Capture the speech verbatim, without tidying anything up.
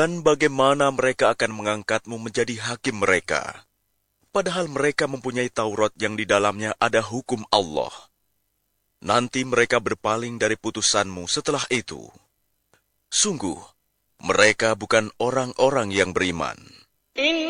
Dan bagaimana mereka akan mengangkatmu menjadi hakim mereka, padahal mereka mempunyai Taurat yang di dalamnya ada hukum Allah. Nanti mereka berpaling dari putusanmu setelah itu. Sungguh, mereka bukan orang-orang yang beriman.